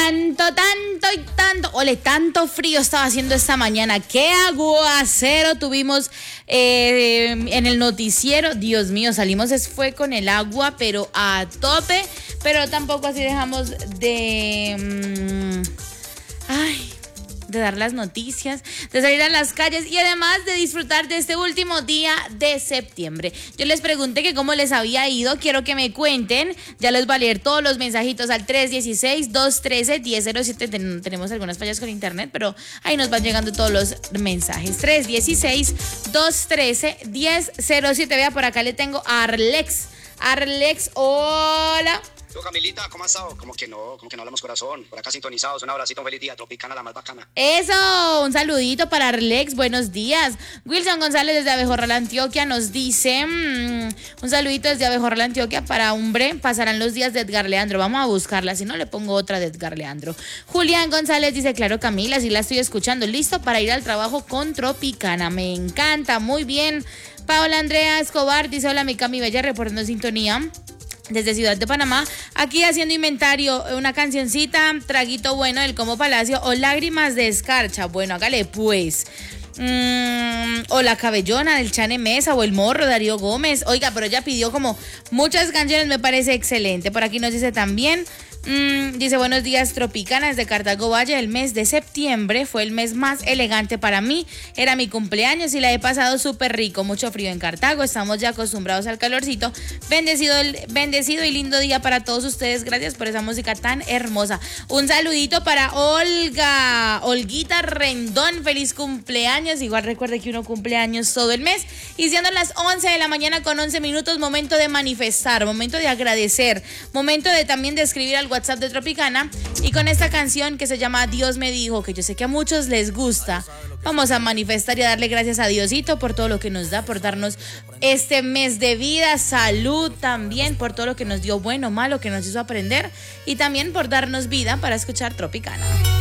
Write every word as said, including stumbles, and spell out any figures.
Tanto, tanto y tanto, ole, tanto frío estaba haciendo esta mañana. Qué aguacero tuvimos eh, en el noticiero. Dios mío, salimos fue con el agua, pero a tope. Pero tampoco así dejamos de... Mmm, ay... de dar las noticias, de salir a las calles y además de disfrutar de este último día de septiembre. Yo les pregunté que cómo les había ido, quiero que me cuenten, ya les va a leer todos los mensajitos al tres uno seis, dos uno tres, uno cero cero siete. Ten- tenemos algunas fallas con internet, pero ahí nos van llegando todos los mensajes. tres uno seis, dos uno tres, uno cero cero siete. Vea, por acá le tengo a Arlex. Arlex, hola. Tú, Camilita, ¿cómo has estado? Como que no, como que no hablamos corazón. Por acá sintonizados, un abracito, un feliz día. Tropicana, la más bacana. Eso, un saludito para Arlex, buenos días. Wilson González desde Abejorral, Antioquia nos dice, mmm, un saludito desde Abejorral, Antioquia para hombre, pasarán los días de Edgar Leandro, vamos a buscarla, si no le pongo otra de Edgar Leandro. Julián González dice, claro Camila, sí la estoy escuchando, listo para ir al trabajo con Tropicana, me encanta, muy bien. Paola Andrea Escobar dice, hola mi Cami Bella, reportando sintonía desde Ciudad de Panamá, aquí haciendo inventario, una cancioncita, traguito bueno del Como Palacio o Lágrimas de Escarcha. Bueno, hágale pues. Mm, o La Cabellona del Chane Mesa o El Morro de Darío Gómez. Oiga, pero ella pidió como muchas canciones, me parece excelente. Por aquí nos dice también, mm, dice buenos días Tropicana desde Cartago Valle. El mes de septiembre fue el mes más elegante para mí. Era mi cumpleaños y la he pasado súper rico. Mucho frío en Cartago, estamos ya acostumbrados al calorcito. Bendecido, bendecido y lindo día para todos ustedes. Gracias por esa música tan hermosa. Un saludito para Olga, Olguita Rendón. Feliz cumpleaños. Igual recuerde que uno cumpleaños todo el mes. Y siendo las once de la mañana con once minutos, momento de manifestar, momento de agradecer, momento de también de escribir al WhatsApp de Tropicana. Y con esta canción que se llama Dios me dijo, que yo sé que a muchos les gusta, vamos a manifestar y a darle gracias a Diosito por todo lo que nos da, por darnos este mes de vida, salud también, por todo lo que nos dio bueno, malo, que nos hizo aprender y también por darnos vida para escuchar Tropicana.